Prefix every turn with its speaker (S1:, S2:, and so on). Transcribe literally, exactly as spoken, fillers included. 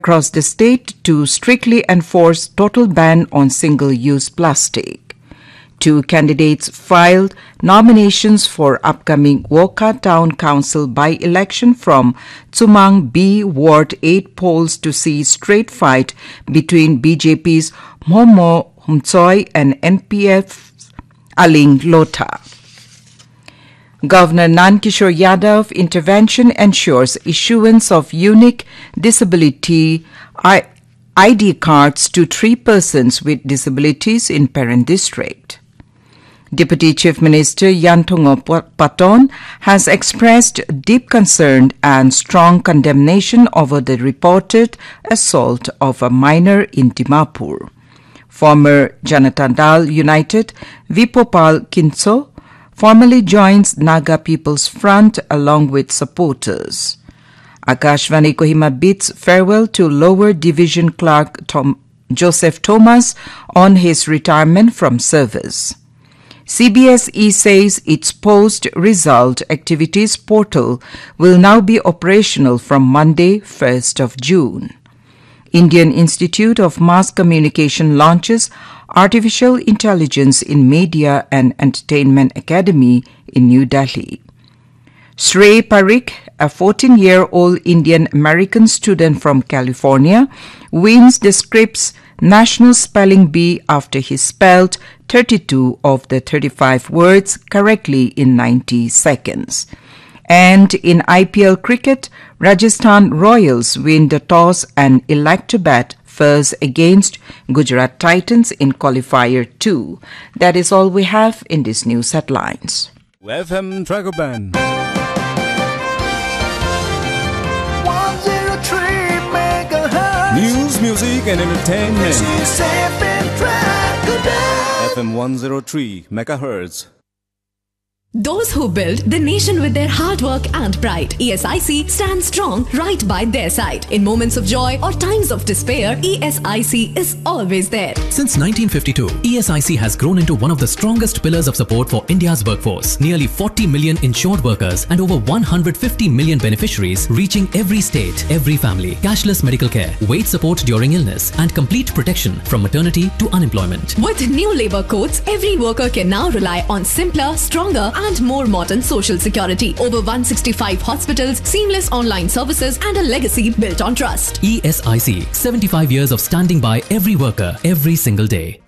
S1: across the state to strictly enforce total ban on single-use plastic. Two candidates filed nominations for upcoming Wokha Town Council by-election from Tsumang B Ward eight polls to see straight fight between B J P's Momo Humtsoi and N P F's Aling Lota. Governor Nankishore Yadav intervention ensures issuance of unique disability I D cards to three persons with disabilities in Peren district. Deputy Chief Minister Yantongo Paton has expressed deep concern and strong condemnation over the reported assault of a minor in Dimapur. Former Janata Dal United Vipopal Kinso formally joins Naga People's Front along with supporters. Akashvani Kohima bids farewell to lower division clerk Tom, Joseph Thomas on his retirement from service. C B S E says its post-result activities portal will now be operational from Monday, first of June. Indian Institute of Mass Communication launches Artificial Intelligence in Media and Entertainment Academy in New Delhi. Shrey Parikh, a fourteen-year-old Indian-American student from California, wins the Scripps National Spelling Bee after he spelled thirty-two of the thirty-five words correctly in ninety seconds. And in I P L cricket, Rajasthan Royals win the toss and elect to bat first against Gujarat Titans in qualifier two. That is all we have in these news headlines.
S2: F M Tragoban. News, music and entertainment. F M one oh three megahertz.
S3: Those who build the nation with their hard work and pride. E S I C stands strong right by their side. In moments of joy or times of despair, E S I C is always there.
S4: Since nineteen fifty-two, E S I C has grown into one of the strongest pillars of support for India's workforce. Nearly forty million insured workers and over one hundred fifty million beneficiaries reaching every state, every family. Cashless medical care, wage support during illness and complete protection from maternity to unemployment.
S3: With new labour codes, every worker can now rely on simpler, stronger and more modern social security. Over one hundred sixty-five hospitals, seamless online services and a legacy built on trust.
S4: E S I C, seventy-five years of standing by every worker, every single day.